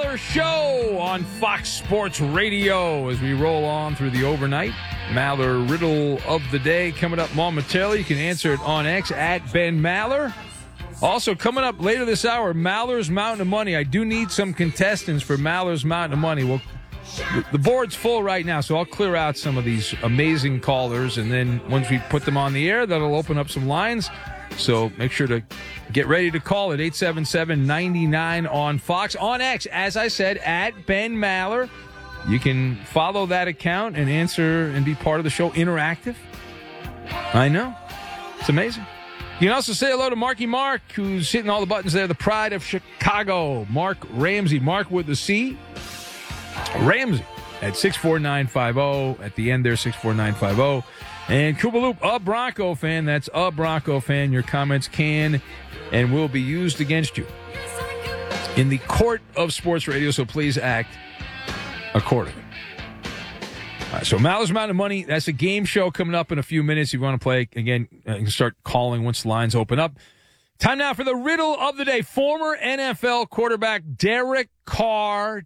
Maller Show on Fox Sports Radio as we roll on through the overnight. Maller Riddle of the Day coming up momentarily. You can answer it on X at Ben Maller. Also, coming up later this hour, Maller's Mountain of Money. I do need some contestants for Maller's Mountain of Money. Well, the board's full right now, so I'll clear out some of these amazing callers, and then once we put them on the air, that'll open up some lines. So make sure to get ready to call at 877-99 on Fox. On X, as I said, at Ben Maller. You can follow that account and answer and be part of the show interactive. I know. It's amazing. You can also say hello to Marky Mark, who's hitting all the buttons there. The pride of Chicago. Mark Ramsey. Mark with the C. Ramsey at 64950. At the end there, 64950. And Koopaloop, a Bronco fan. That's a Bronco fan. Your comments can and will be used against you in the court of sports radio, so please act accordingly. All right, so Maller's Mountain of Money, that's a game show coming up in a few minutes. If you want to play, again, you can start calling once the lines open up. Time now for the riddle of the day. Former NFL quarterback Derek Carr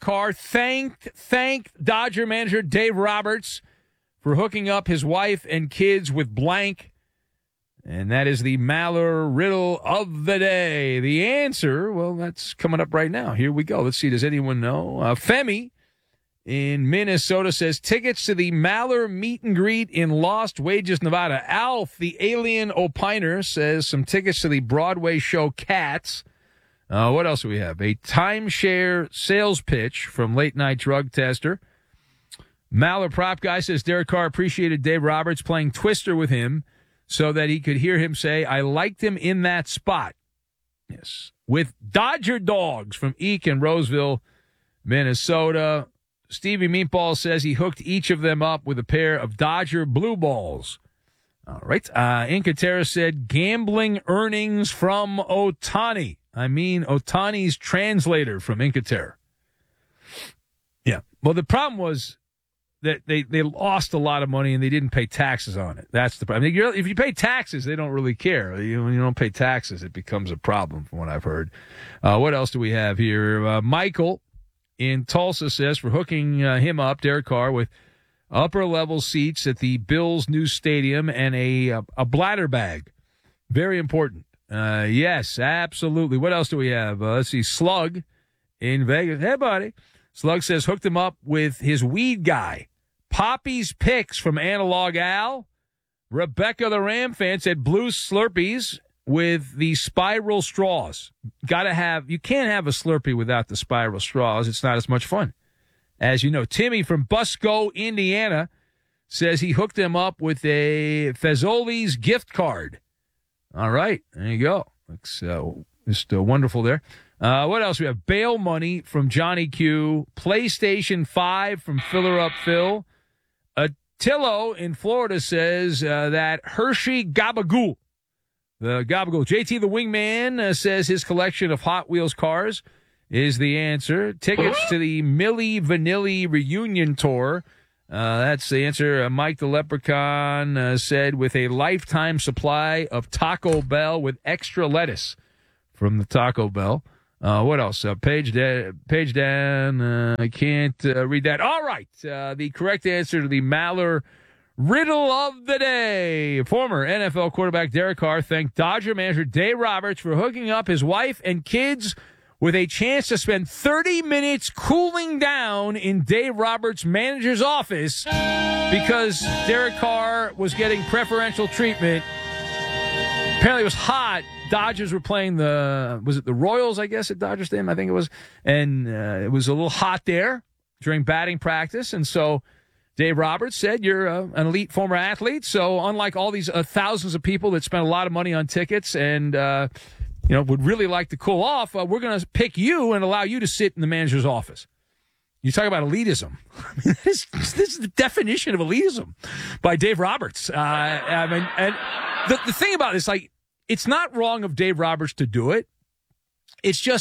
thanked Dodger manager Dave Roberts for hooking up his wife and kids with blank. And that is the Maller riddle of the day. The answer, well, that's coming up right now. Here we go. Let's see. Does anyone know? Femi in Minnesota says tickets to the Maller meet and greet in Lost Wages, Nevada. Alf, the alien opiner, says some tickets to the Broadway show Cats. What else do we have? A timeshare sales pitch from Late Night Drug Tester. Maller prop guy says Derek Carr appreciated Dave Roberts playing Twister with him so that he could hear him say, I liked him in that spot. Yes. With Dodger dogs from Eek in Roseville, Minnesota. Stevie Meatball says he hooked each of them up with a pair of Dodger blue balls. All right. Inca Terra said gambling earnings from Otani. I mean Otani's translator from Inca Terra. Yeah. Well, the problem was that they lost a lot of money and they didn't pay taxes on it. That's the problem. If you pay taxes, they don't really care. When you don't pay taxes, it becomes a problem from what I've heard. What else do we have here? Michael in Tulsa says for hooking him up, Derek Carr, with upper-level seats at the Bills' new stadium and a bladder bag. Very important. Yes, absolutely. What else do we have? Let's see. Slug in Vegas. Hey, buddy. Slug says hooked him up with his weed guy. Poppy's Picks from Analog Al. Rebecca the Ram fan said blue Slurpees with the spiral straws. You can't have a Slurpee without the spiral straws. It's not as much fun. As you know, Timmy from Busco, Indiana says he hooked him up with a Fazoli's gift card. All right, there you go. Looks just wonderful there. What else? We have bail money from Johnny Q. PlayStation 5 from Filler Up Phil. Tillo in Florida says that Hershey Gabagool. The Gabagool. JT the Wingman says his collection of Hot Wheels cars is the answer. Tickets to the Milli Vanilli reunion tour. That's the answer. Mike the Leprechaun said with a lifetime supply of Taco Bell with extra lettuce from the Taco Bell. What else? Page down. I can't read that. All right. The correct answer to the Maller riddle of the day. Former NFL quarterback Derek Carr thanked Dodger manager Dave Roberts for hooking up his wife and kids with a chance to spend 30 minutes cooling down in Dave Roberts' manager's office because Derek Carr was getting preferential treatment. Apparently it was hot. Dodgers were playing the Royals, I guess, at Dodger Stadium, I think it was. And it was a little hot there during batting practice. And so Dave Roberts said, you're an elite former athlete. So unlike all these thousands of people that spent a lot of money on tickets and, would really like to cool off, we're going to pick you and allow you to sit in the manager's office. You talk about elitism. I mean, this is the definition of elitism by Dave Roberts. And the thing about this, it's not wrong of Dave Roberts to do it. It's just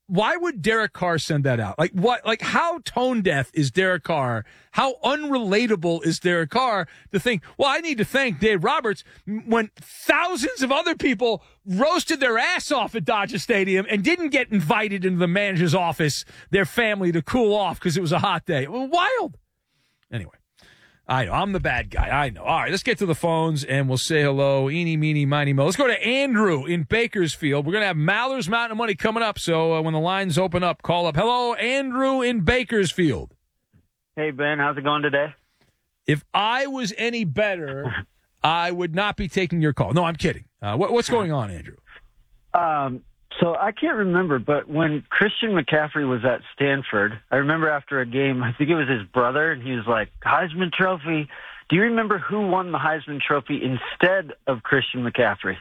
why would Derek Carr send that out? Like what? Like how tone deaf is Derek Carr? How unrelatable is Derek Carr to think? Well, I need to thank Dave Roberts when thousands of other people roasted their ass off at Dodger Stadium and didn't get invited into the manager's office, their family to cool off because it was a hot day. It was wild. Anyway. I know. I'm the bad guy. I know. All right, let's get to the phones, and we'll say hello. Eeny, meeny, miny, mo. Let's go to Andrew in Bakersfield. We're going to have Maller's Mountain of Money coming up, so when the lines open up, call up. Hello, Andrew in Bakersfield. Hey, Ben. How's it going today? If I was any better, I would not be taking your call. No, I'm kidding. What's going on, Andrew? So I can't remember, but when Christian McCaffrey was at Stanford, I remember after a game, I think it was his brother, and he was like, Heisman Trophy. Do you remember who won the Heisman Trophy instead of Christian McCaffrey?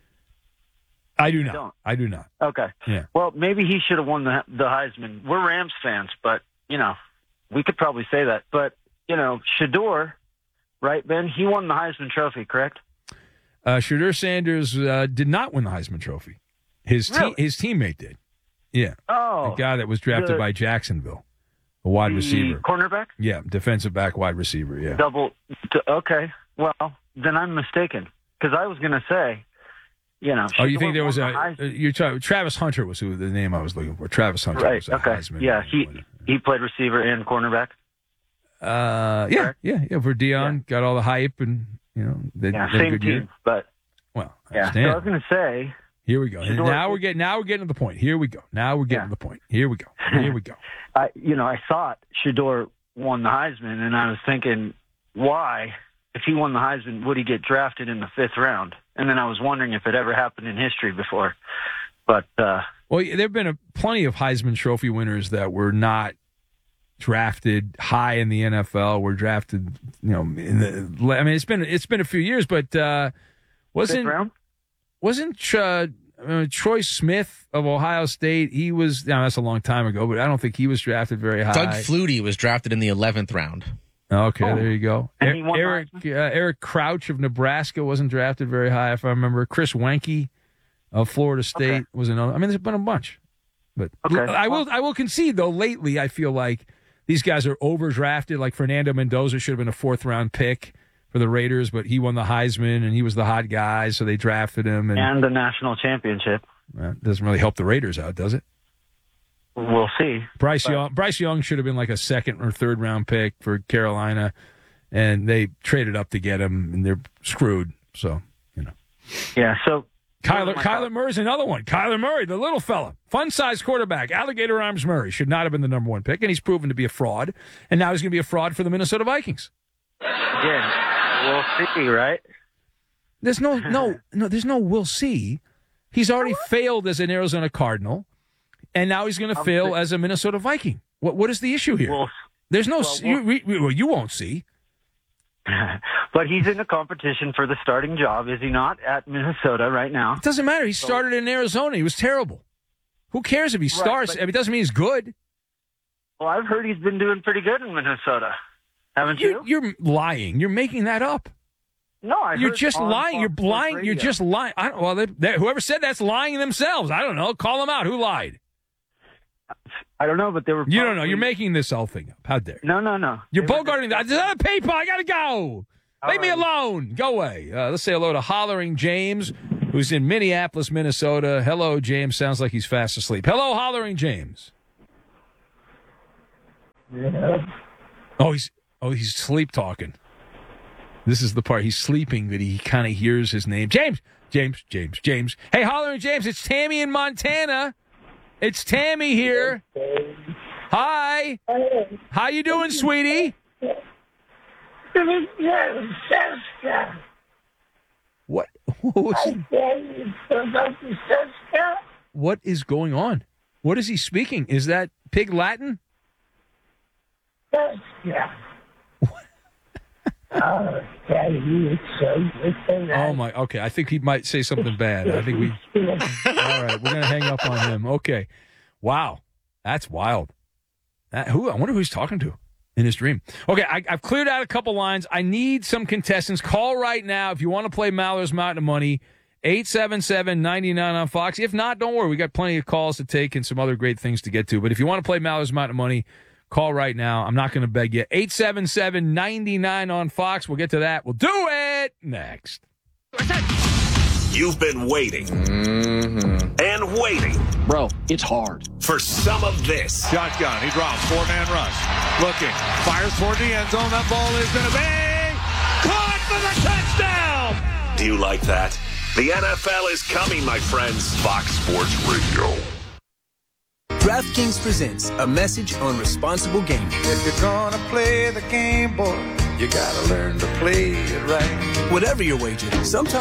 I do not. I do not. Okay. Yeah. Well, maybe he should have won the Heisman. We're Rams fans, but, we could probably say that. But, Shedeur, right, Ben? He won the Heisman Trophy, correct? Shedeur Sanders did not win the Heisman Trophy. His teammate did. Yeah. Oh. The guy that was drafted by Jacksonville, a wide receiver. Cornerback? Yeah, defensive back, wide receiver, yeah. Okay. Well, then I'm mistaken. Because I was going to say, Oh, you think there was Travis Hunter was who the name I was looking for. Travis Hunter was a Heisman. Yeah, he played receiver and cornerback. Yeah. For Deion, got all the hype and, they same good team. year. But, well, I so understand. I was going to say... Here we go. Now we're getting to the point. Here we go. Now we're getting to the point. Here we go. I thought Shedeur won the Heisman, and I was thinking, why, if he won the Heisman, would he get drafted in the 5th round? And then I was wondering if it ever happened in history before. But there have been plenty of Heisman Trophy winners that were not drafted high in the NFL. Were drafted, it's been a few years, but wasn't. 5th round? Wasn't Troy Smith of Ohio State? He was. Now that's a long time ago, but I don't think he was drafted very high. Doug Flutie was drafted in the 11th round. Okay, there you go. And he won Eric Crouch of Nebraska wasn't drafted very high, if I remember. Chris Wenke of Florida State was another. I mean, there's been a bunch, but I will concede though. Lately, I feel like these guys are overdrafted. Like Fernando Mendoza should have been a 4th round pick for the Raiders, but he won the Heisman, and he was the hot guy, so they drafted him. And the national championship. It doesn't really help the Raiders out, does it? We'll see. Bryce Young should have been like a 2nd or 3rd round pick for Carolina, and they traded up to get him, and they're screwed. So, Yeah, so... Kyler Murray's another one. Kyler Murray, the little fella. Fun-sized quarterback. Alligator Arms Murray should not have been the number 1 pick, and he's proven to be a fraud, and now he's going to be a fraud for the Minnesota Vikings. Yeah. We'll see, right? There's no, we'll see. He's already failed as an Arizona Cardinal, and now he's going to fail as a Minnesota Viking. What is the issue here? Well, There's no, you won't see. But he's in a competition for the starting job, is he not, at Minnesota right now? It doesn't matter. He started in Arizona. He was terrible. Who cares if he starts? It doesn't mean he's good. Well, I've heard he's been doing pretty good in Minnesota. Haven't you? You're lying. You're making that up. No, you're just lying. You're lying. You're just lying. Whoever said that's lying themselves. I don't know. Call them out. Who lied? I don't know, but they were. You don't know. You're making this whole thing up. How dare you? No. You're bogarting that. There's other people. I gotta go. Leave me alone. Go away. Let's say hello to Hollering James, who's in Minneapolis, Minnesota. Hello, James. Sounds like he's fast asleep. Hello, Hollering James. Yeah. Oh, he's sleep talking. This is the part. He's sleeping, but he kind of hears his name. James. Hey, Hollering James, it's Tammy in Montana. It's Tammy here. Hi. How you doing, sweetie? What? What is going on? What is he speaking? Is that pig Latin? Oh my! Okay, I think he might say something bad. I think we. All right, we're gonna hang up on him. Okay, wow, that's wild. I wonder who he's talking to in his dream. Okay, I've cleared out a couple lines. I need some contestants. Call right now if you want to play Maller's Mountain of Money 877-99 on Fox. If not, don't worry. We got plenty of calls to take and some other great things to get to. But if you want to play Maller's Mountain of Money, call right now. I'm not going to beg you. 877-99 on Fox. We'll get to that. We'll do it next. You've been waiting and waiting. Bro, it's hard. For some of this. Shotgun. He drops. Four-man rush. Looking. Fires toward the end zone. That ball is going to be caught for the touchdown. Do you like that? The NFL is coming, my friends. Fox Sports Radio. DraftKings presents a message on responsible gaming. If you're gonna play the game, boy, you gotta learn to play it right. Whatever your wager, sometimes